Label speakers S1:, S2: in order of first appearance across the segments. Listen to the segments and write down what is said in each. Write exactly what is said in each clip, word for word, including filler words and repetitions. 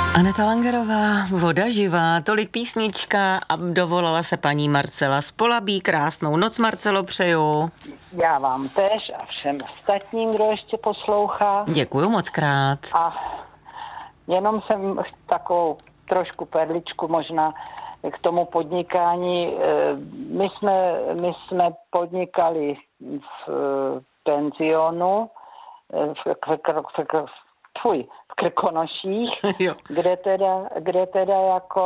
S1: Aneta Langerová, Voda živá, tolik písnička a dovolala se paní Marcela z Polabí. Krásnou noc, Marcelo, přeju.
S2: Já vám též a všem ostatním, kdo ještě poslouchá.
S1: Děkuju moc krát.
S2: A jenom jsem takovou trošku perličku možná k tomu podnikání. My jsme, my jsme podnikali v penzionu v, v, v, v, v, v Krkonoších, kde teda, kde teda jako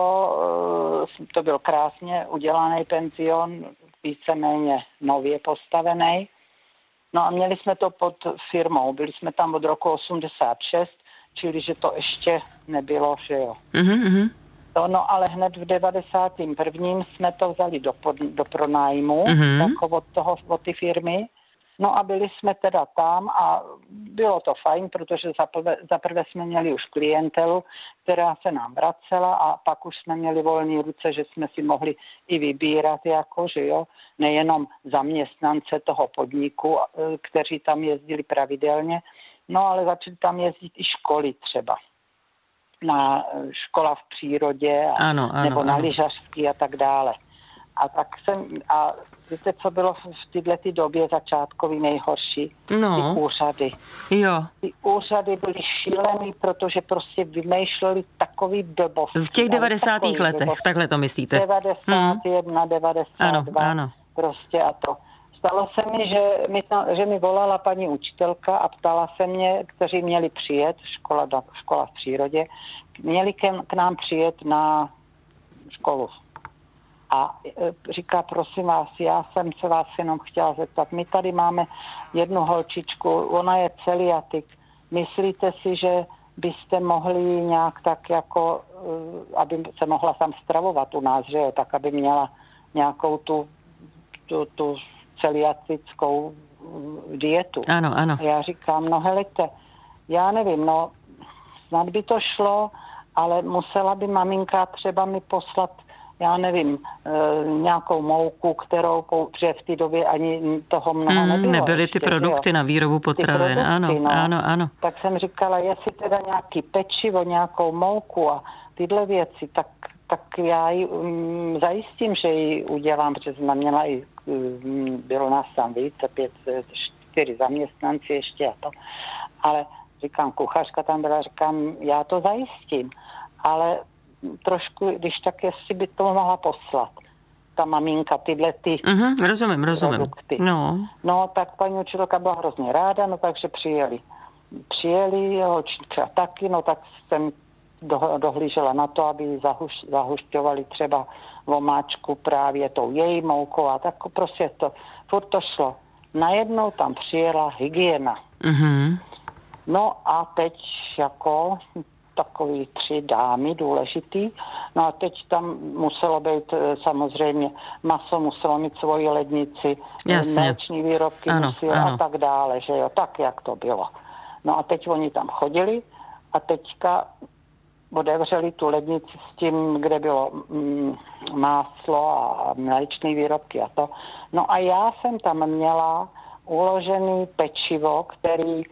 S2: to byl krásně udělaný penzion, víceméně nově postavený. No a měli jsme to pod firmou, byli jsme tam od roku osmdesát šest, čili že to ještě nebylo, že jo.
S1: Mm-hmm.
S2: No, no ale hned v devadesátém prvním jsme to vzali do, pod, do pronájmu,
S1: mm-hmm.
S2: jako od, toho, od ty firmy. No a byli jsme teda tam a bylo to fajn, protože zaprvé, zaprvé jsme měli už klientelu, která se nám vracela a pak už jsme měli volné ruce, že jsme si mohli i vybírat, jako, že jo, nejenom zaměstnance toho podniku, kteří tam jezdili pravidelně, no ale začali tam jezdit i školy třeba. Na škola v přírodě a,
S1: ano, ano,
S2: nebo na
S1: ano.
S2: lyžařský a tak dále. A tak jsem, a víte, co bylo v této době začátkový nejhorší?
S1: No.
S2: Ty úřady.
S1: Jo.
S2: Ty úřady byly šílený, protože prostě vymýšleli takový blbosti.
S1: V těch devadesátých letech,
S2: blbosti.
S1: Takhle to myslíte?
S2: devadesát jedna, hmm. devadesát dva.
S1: Ano, ano.
S2: Prostě a to. Stalo se mi, že mi, že mi volala paní učitelka a ptala se mě, kteří měli přijet, škola, škola v přírodě, měli k, k nám přijet na školu. A říká, prosím vás, já jsem se vás jenom chtěla zeptat, my tady máme jednu holčičku, ona je celiatik. Myslíte si, že byste mohli nějak tak jako, aby se mohla tam stravovat u nás, že jo, tak aby měla nějakou tu, tu, tu celiatickou dietu.
S1: Ano, ano.
S2: A já říkám, no helejte, já nevím, no snad by to šlo, ale musela by maminka třeba mi poslat, já nevím, e, nějakou mouku, kterou, protože v té době ani toho mnoho
S1: mm,
S2: nebylo.
S1: Nebyly
S2: ještě,
S1: ty produkty
S2: jo?
S1: na výrobu potravin, ano,
S2: no.
S1: ano, ano.
S2: Tak jsem říkala, jestli teda nějaký pečivo, nějakou mouku a tyhle věci, tak, tak já ji um, zajistím, že ji udělám, protože jsem měla i, um, bylo nás tam víc, pět, čtyři zaměstnanci ještě a to, ale říkám, kuchařka tam byla, říkám, já to zajistím, ale trošku, když tak, jestli by to mohla poslat. Ta maminka, tyhle ty
S1: uh-huh, rozumím, rozumím.
S2: produkty.
S1: No.
S2: no, tak paní učitelka byla hrozně ráda, no takže přijeli. Přijeli, holčička taky, no tak jsem do, dohlížela na to, aby zahuš, zahušťovali třeba vomáčku právě tou její moukou a tak prostě to, furt to šlo. Najednou tam přijela hygiena.
S1: Uh-huh.
S2: No a teď jako takový tři dámy důležitý. No a teď tam muselo být samozřejmě, maso muselo mít svoji lednici, mléčné výrobky
S1: ano,
S2: muselo
S1: ano.
S2: a tak dále, že jo, tak jak to bylo. No a teď oni tam chodili a teďka otevřeli tu lednici s tím, kde bylo mm, máslo a mléčné výrobky a to. No a já jsem tam měla uložený pečivo, který,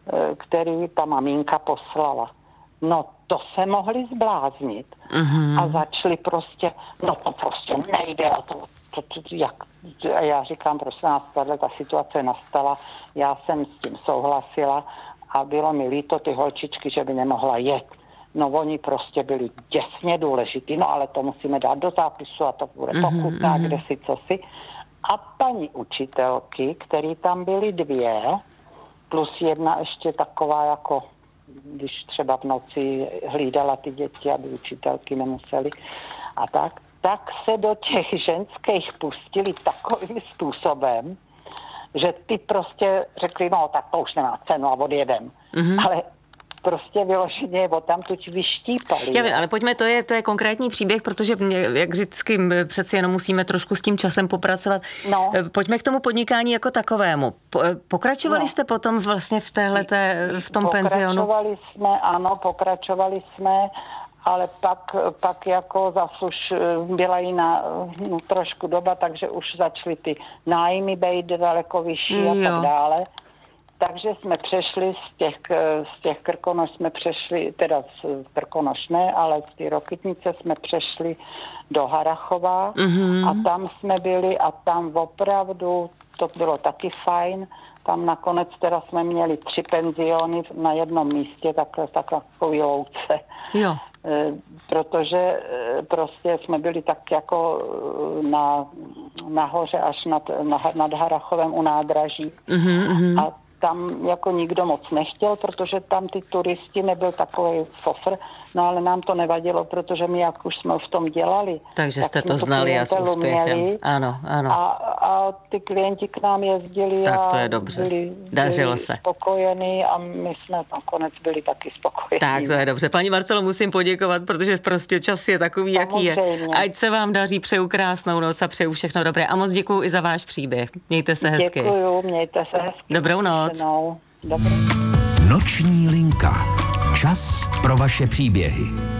S2: který ta maminka poslala. No to se mohli zbláznit
S1: uh-huh.
S2: a začali prostě, no to prostě nejde a to, to, to jak, a já říkám, prosím nás, tato ta situace nastala, já jsem s tím souhlasila a bylo mi líto ty holčičky, že by nemohla jet. No oni prostě byli děsně důležitý, no ale to musíme dát do zápisu a to bude pokuta, uh-huh. kde si, co si. A paní učitelky, které tam byly dvě, plus jedna ještě taková jako, když třeba v noci hlídala ty děti, aby učitelky nemuseli a tak, tak se do těch ženských pustili takovým způsobem, že ty prostě řekli, no tak to už nemá cenu a odjedem. Mm-hmm. Ale prostě vyloženě o tam tuď vyštípali.
S1: Já vím, ale pojďme, to je, to je konkrétní příběh, protože jak vždycky přeci jenom musíme trošku s tím časem popracovat.
S2: No.
S1: Pojďme k tomu podnikání jako takovému. Pokračovali no. jste potom vlastně v téhleté, v tom penzionu?
S2: Pokračovali jsme, ano, pokračovali jsme, ale pak, pak jako zas už byla jiná no, trošku doba, takže už začaly ty nájmy být daleko vyšší a tak dále. takže jsme přešli z těch, z těch Krkonoš jsme přešli, teda z Krkonoš ne, ale z té Rokytnice jsme přešli do Harrachova mm-hmm. a tam jsme byli a tam opravdu to bylo taky fajn. Tam nakonec teda jsme měli tři penziony na jednom místě, takhle, takhle takový louce.
S1: Jo.
S2: E, protože prostě jsme byli tak jako na, nahoře až nad, nad, nad Harrachovem u nádraží. Mm-hmm. A tam jako nikdo moc nechtěl, protože tam ty turisti nebyl takový fofr, no ale nám to nevadilo, protože my jak už jsme v tom dělali.
S1: Takže jste to znali a s úspěchem. Měli, ano, ano.
S2: A, a ty klienti k nám jezdili
S1: tak to
S2: a
S1: je dobře.
S2: byli,
S1: Dařilo
S2: byli
S1: se.
S2: spokojení a my jsme nakonec byli taky spokojení.
S1: Tak to je dobře. Paní Marcelo, musím poděkovat, protože prostě čas je takový,
S2: Samozřejmě.
S1: jaký je. Ať se vám daří, přeju krásnou noc a přeju všechno dobré. A moc děkuju i za váš příběh. Mějte se hezky.
S2: Děkuju, mějte se hezky.
S1: Dobrou noc.
S2: Dobrý.
S3: Noční linka. Čas pro vaše příběhy.